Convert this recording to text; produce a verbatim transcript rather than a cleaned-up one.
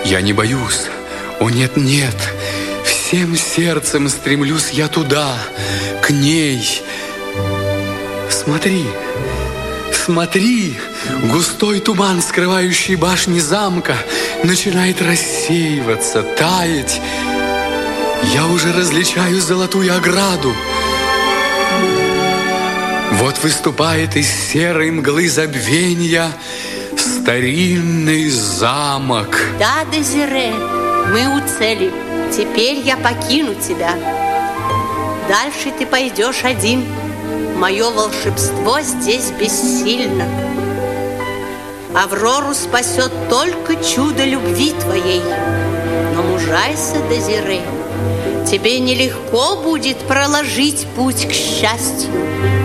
Я не боюсь. О, нет, нет. Всем сердцем стремлюсь я туда, к ней. Смотри, смотри, густой туман, скрывающий башни замка, начинает рассеиваться, таять. Я уже различаю золотую ограду. Вот выступает из серой мглы забвенья старинный замок. Да, Дезире, мы у цели. Теперь я покину тебя. Дальше ты пойдешь один. Мое волшебство здесь бессильно. Аврору спасет только чудо любви твоей. Но мужайся, Дезире, тебе нелегко будет проложить путь к счастью.